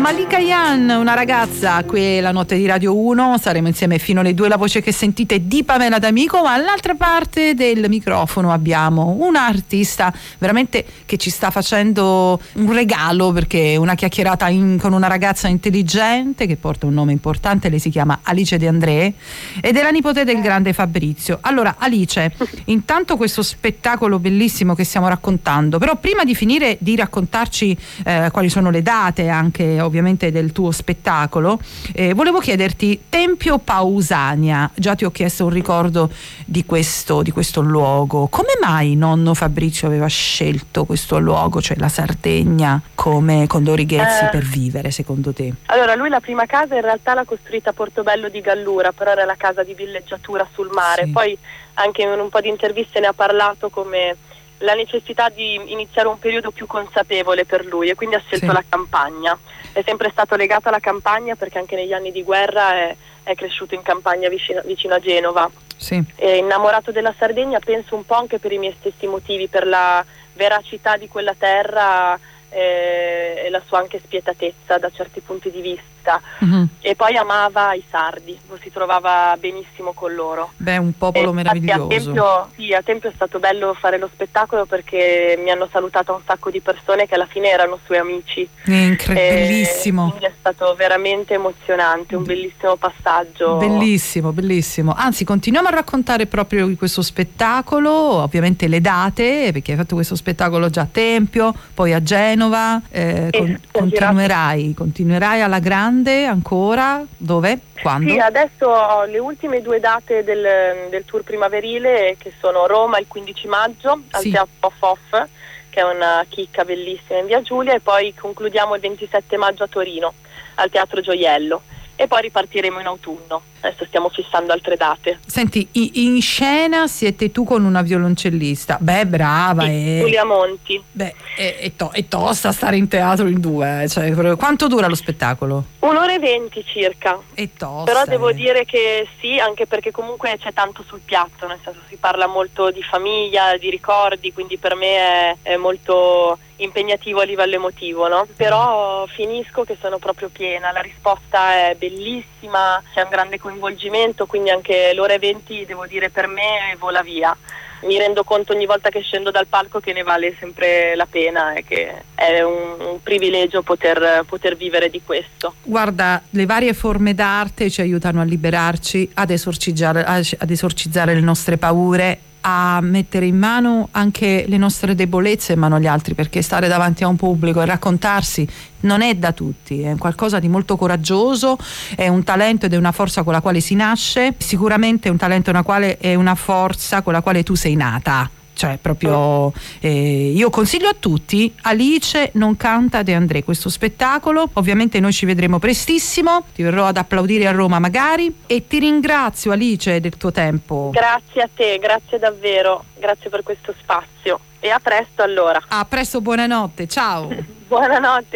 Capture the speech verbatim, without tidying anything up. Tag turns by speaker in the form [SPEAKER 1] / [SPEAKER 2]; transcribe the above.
[SPEAKER 1] Malika Yan, una ragazza, qui è la notte di Radio uno, saremo insieme fino alle due. La voce che sentite è di Pamela D'Amico, ma all'altra parte del microfono abbiamo una artista veramente che ci sta facendo un regalo, perché è una chiacchierata in, con una ragazza intelligente che porta un nome importante. Lei si chiama Alice De André ed è la nipote del grande Fabrizio. Allora Alice, intanto questo spettacolo bellissimo che stiamo raccontando, però prima di finire di raccontarci eh, quali sono le date anche ovviamente del tuo spettacolo, eh, volevo chiederti Tempio Pausania. Già ti ho chiesto un ricordo di questo, di questo luogo. Come mai nonno Fabrizio aveva scelto questo luogo, cioè la Sardegna, come Condori Ghezzi eh, per vivere, secondo te?
[SPEAKER 2] Allora, lui la prima casa in realtà l'ha costruita a Portobello di Gallura, però era la casa di villeggiatura sul mare. Sì. Poi anche in un po' di interviste ne ha parlato come la necessità di iniziare un periodo più consapevole per lui, e quindi ha scelto sì. la campagna. È sempre stato legato alla campagna perché anche negli anni di guerra è, è cresciuto in campagna vicino, vicino a Genova.
[SPEAKER 1] Sì.
[SPEAKER 2] È innamorato della Sardegna, penso un po' anche per i miei stessi motivi, per la veracità di quella terra eh, e la sua anche spietatezza da certi punti di vista. Mm-hmm. E poi amava i sardi, si trovava benissimo con loro.
[SPEAKER 1] Beh, un popolo e meraviglioso.
[SPEAKER 2] A Tempio, sì, a Tempio è stato bello fare lo spettacolo perché mi hanno salutato un sacco di persone che alla fine erano suoi amici.
[SPEAKER 1] Incredibillissimo.
[SPEAKER 2] Quindi è stato veramente emozionante, un bellissimo passaggio.
[SPEAKER 1] Bellissimo, bellissimo. Anzi, continuiamo a raccontare proprio di questo spettacolo, ovviamente le date, perché hai fatto questo spettacolo già a Tempio, poi a Genova, eh, con, continuerai, continuerai alla grande ancora? Dove? Quando?
[SPEAKER 2] Sì, adesso ho le ultime due date del, del tour primaverile, che sono Roma il quindici maggio al sì. Teatro Fof, che è una chicca bellissima in via Giulia, e poi concludiamo il ventisette maggio a Torino al Teatro Gioiello, e poi ripartiremo in autunno. Adesso stiamo fissando altre date.
[SPEAKER 1] Senti, in scena siete tu con una violoncellista. Beh, brava.
[SPEAKER 2] Sì,
[SPEAKER 1] e...
[SPEAKER 2] Giulia Monti.
[SPEAKER 1] Beh, è, è, to- è tosta stare in teatro in due. Eh. Cioè, quanto dura lo spettacolo?
[SPEAKER 2] Un'ora e venti circa.
[SPEAKER 1] È tosta.
[SPEAKER 2] Però devo
[SPEAKER 1] eh.
[SPEAKER 2] dire che sì, anche perché comunque c'è tanto sul piatto, nel senso si parla molto di famiglia, di ricordi, quindi per me è, è molto impegnativo a livello emotivo, no? Però finisco che sono proprio piena, la risposta è bellissima, c'è un grande coinvolgimento, quindi anche l'ora e venti devo dire per me vola via. Mi rendo conto ogni volta che scendo dal palco che ne vale sempre la pena e che è un, un privilegio poter, poter vivere di questo.
[SPEAKER 1] Guarda, le varie forme d'arte ci aiutano a liberarci, ad esorcizzare, ad esorcizzare le nostre paure, a mettere in mano anche le nostre debolezze in mano agli altri, perché stare davanti a un pubblico e raccontarsi non è da tutti, è qualcosa di molto coraggioso, è un talento ed è una forza con la quale si nasce, sicuramente è un talento e una, quale, è una forza con la quale tu sei nata. Cioè proprio eh, io consiglio a tutti Alice non canta De André, questo spettacolo. Ovviamente noi ci vedremo prestissimo, ti verrò ad applaudire a Roma magari, e ti ringrazio Alice del tuo tempo.
[SPEAKER 2] Grazie a te, grazie davvero, grazie per questo spazio, e a presto allora.
[SPEAKER 1] A presto, buonanotte, ciao.
[SPEAKER 2] Buonanotte.